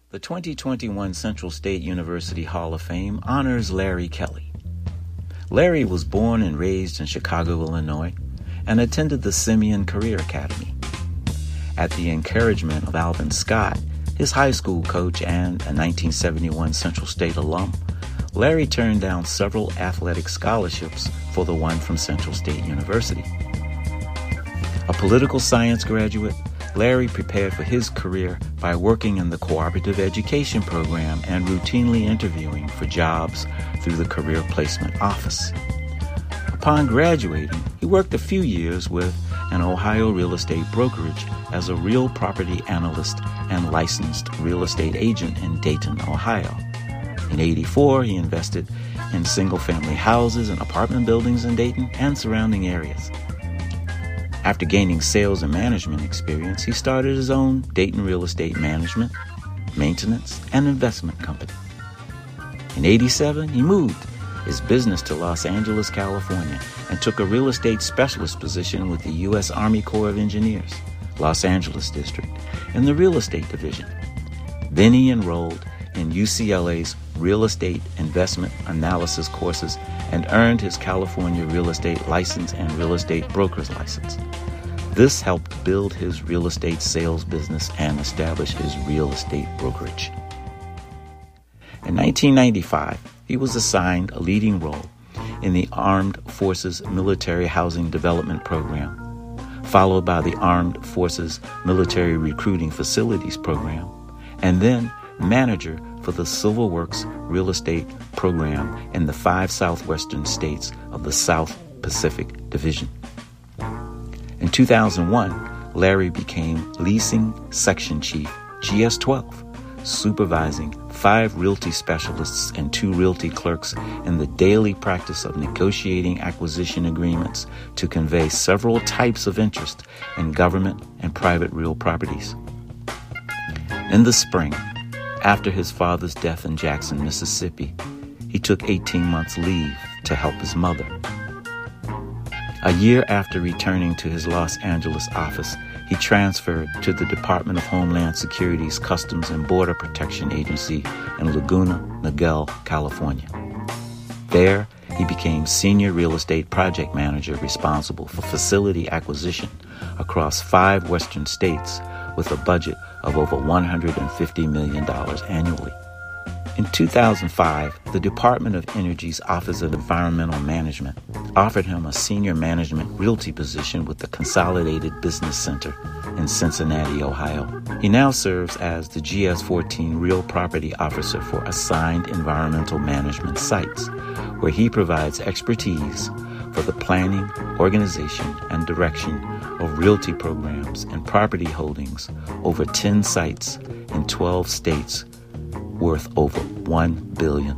The 2021 Central State University Hall of Fame honors Larry Kelly. Larry was born and raised in Chicago, Illinois, and attended the Simeon Career Academy. At the encouragement of Alvin Scott, his high school coach and a 1971 Central State alum, Larry turned down several athletic scholarships for the one from Central State University. A political science graduate, Larry prepared for his career by working in the cooperative education program and routinely interviewing for jobs through the Career Placement Office. Upon graduating, he worked a few years with an Ohio real estate brokerage as a real property analyst and licensed real estate agent in Dayton, Ohio. In '84, he invested in single-family houses and apartment buildings in Dayton and surrounding areas. After gaining sales and management experience, he started his own Dayton real estate management, maintenance, and investment company. In '87, he moved his business to Los Angeles, California, and took a real estate specialist position with the U.S. Army Corps of Engineers, Los Angeles District, in the real estate division. Then he enrolled in UCLA's Real Estate Investment Analysis courses and earned his California real estate license and real estate broker's license. This helped build his real estate sales business and establish his real estate brokerage. In 1995, he was assigned a leading role in the Armed Forces Military Housing Development Program, followed by the Armed Forces Military Recruiting Facilities Program, and then manager for the Civil Works Real Estate Program in the 5 southwestern states of the South Pacific Division. In 2001, Larry became Leasing Section Chief, GS-12, supervising 5 realty specialists and 2 realty clerks in the daily practice of negotiating acquisition agreements to convey several types of interest in government and private real properties. In the spring, after his father's death in Jackson, Mississippi, he took 18 months leave to help his mother. A year after returning to his Los Angeles office, he transferred to the Department of Homeland Security's Customs and Border Protection Agency in Laguna Niguel, California. There, he became Senior Real Estate Project Manager responsible for facility acquisition across 5 western states with a budget of over $150 million annually. In 2005, the Department of Energy's Office of Environmental Management offered him a senior management realty position with the Consolidated Business Center in Cincinnati, Ohio. He now serves as the GS-14 Real Property Officer for assigned environmental management sites, where he provides expertise for the planning, organization, and direction of realty programs and property holdings over 10 sites in 12 states worth over $1 billion.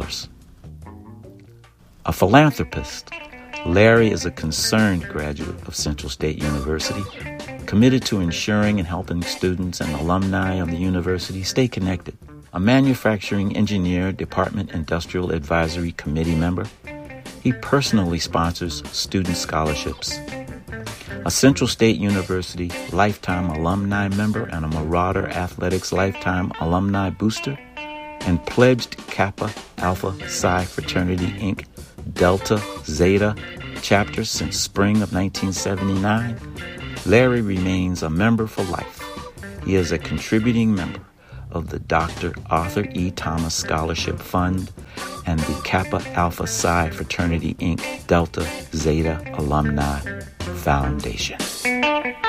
A philanthropist, Larry is a concerned graduate of Central State University, committed to ensuring and helping students and alumni of the university stay connected. A manufacturing engineer department industrial advisory committee member, he personally sponsors student scholarships. A Central State University Lifetime Alumni member and a Marauder Athletics Lifetime Alumni Booster, and pledged Kappa Alpha Psi Fraternity Inc. Delta Zeta chapter since spring of 1979, Larry remains a member for life. He is a contributing member of the Dr. Arthur E. Thomas Scholarship Fund and the Kappa Alpha Psi Fraternity Inc. Delta Zeta Alumni Foundation.